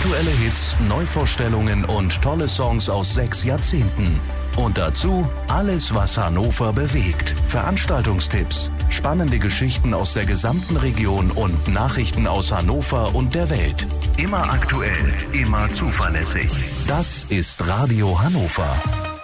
Aktuelle Hits, Neuvorstellungen und tolle Songs aus 6 Jahrzehnten. Und dazu alles, was Hannover bewegt. Veranstaltungstipps, spannende Geschichten aus der gesamten Region und Nachrichten aus Hannover und der Welt. Immer aktuell, immer zuverlässig. Das ist Radio Hannover.